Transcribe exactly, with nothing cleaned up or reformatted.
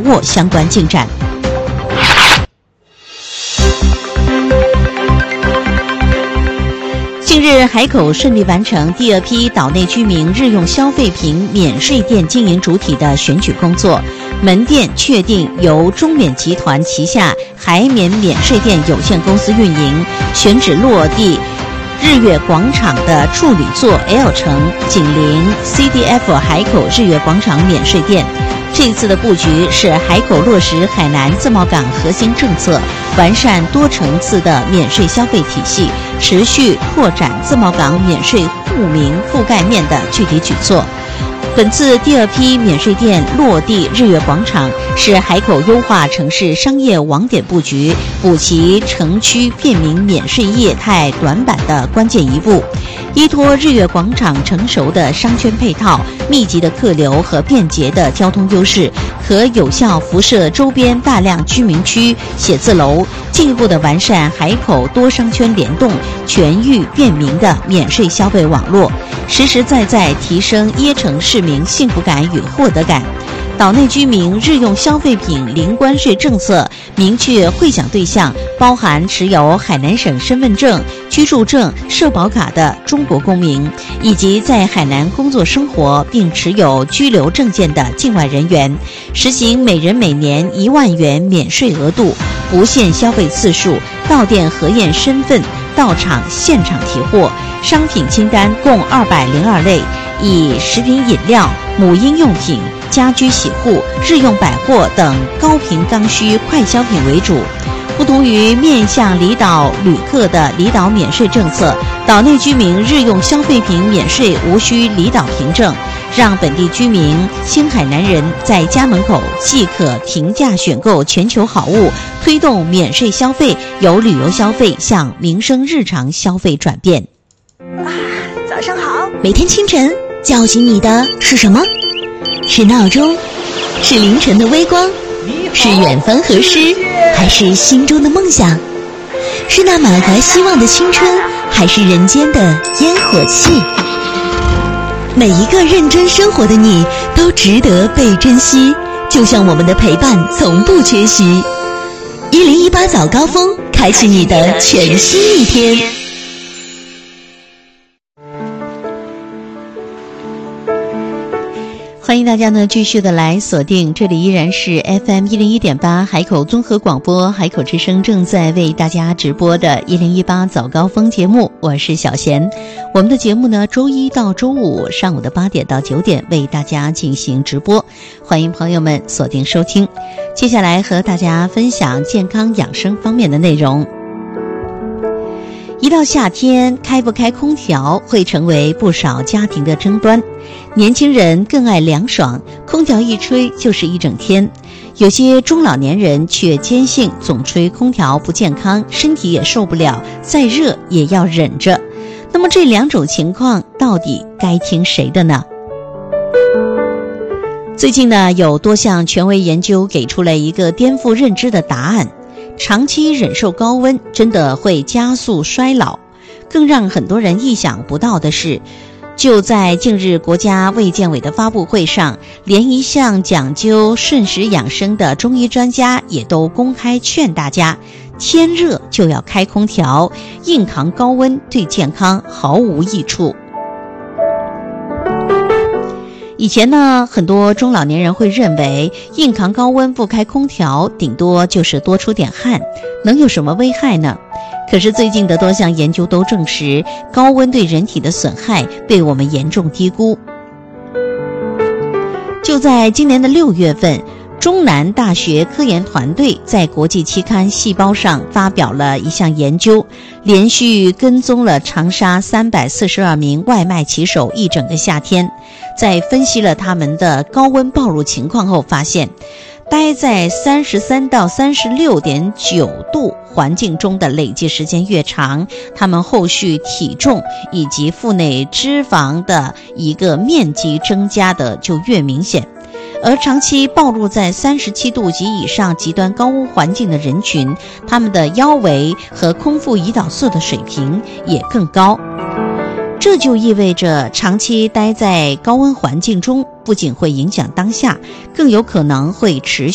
握相关进展。近日，海口顺利完成第二批岛内居民日用消费品免税店经营主体的选举工作，门店确定由中免集团旗下海免免税店有限公司运营，选址落地日月广场的处女座 L 城，紧邻 C D F 海口日月广场免税店。这一次的布局是海口落实海南自贸港核心政策，完善多层次的免税消费体系，持续拓展自贸港免税户名覆盖面的具体举措。本次第二批免税店落地日月广场，是海口优化城市商业网点布局、补齐城区便民免税业态短板的关键一步。依托日月广场成熟的商圈配套、密集的客流和便捷的交通优势，可有效辐射周边大量居民区、写字楼，进一步的完善海口多商圈联动、全域便民的免税消费网络，实实在在提升椰城市民幸福感与获得感。岛内居民日用消费品零关税政策明确惠享对象，包含持有海南省身份证、居住证、社保卡的中国公民，以及在海南工作生活并持有居留证件的境外人员，实行每人每年一万元免税额度，不限消费次数，到店核验身份，到场现场提货。商品清单共二百零二类，以食品饮料、母婴用品、家居洗护、日用百货等高频刚需快消品为主。不同于面向离岛旅客的离岛免税政策，岛内居民日用消费品免税无需离岛凭证，让本地居民新海南人在家门口即可平价选购全球好物，推动免税消费由旅游消费向民生日常消费转变。 啊，早上好！ 每天清晨叫醒你的是什么？是闹钟？是凌晨的微光？是远方河诗？还是心中的梦想？是那满怀希望的青春，还是人间的烟火气？每一个认真生活的你都值得被珍惜，就像我们的陪伴从不缺席。一零一八早高峰，开启你的全新一天。 欢迎大家呢继续的来锁定，这里依然是 F M 一零一点八海口综合广播，海口之声正在为大家直播的一零一八早高峰节目，我是小贤。我们的节目呢，周一到周五上午的八点到九点为大家进行直播，欢迎朋友们锁定收听。接下来和大家分享健康养生方面的内容。一到夏天，开不开空调会成为不少家庭的争端。年轻人更爱凉爽，空调一吹就是一整天。有些中老年人却坚信总吹空调不健康，身体也受不了，再热也要忍着。那么这两种情况到底该听谁的呢？最近呢，有多项权威研究给出了一个颠覆认知的答案。长期忍受高温真的会加速衰老。更让很多人意想不到的是，就在近日国家卫健委的发布会上，连一向讲究顺时养生的中医专家也都公开劝大家，天热就要开空调，硬扛高温对健康毫无益处。以前呢，很多中老年人会认为硬扛高温不开空调，顶多就是多出点汗，能有什么危害呢？可是最近的多项研究都证实，高温对人体的损害被我们严重低估。就在今年的六月份，中南大学科研团队在国际期刊《细胞》上发表了一项研究，连续跟踪了长沙三百四十二名外卖骑手一整个夏天，在分析了他们的高温暴露情况后发现，待在三十三到三十六点九度环境中的累计时间越长，他们后续体重以及腹内脂肪的一个面积增加的就越明显。而长期暴露在三十七度及以上极端高温环境的人群，他们的腰围和空腹胰岛素的水平也更高。这就意味着长期待在高温环境中，不仅会影响当下，更有可能会持续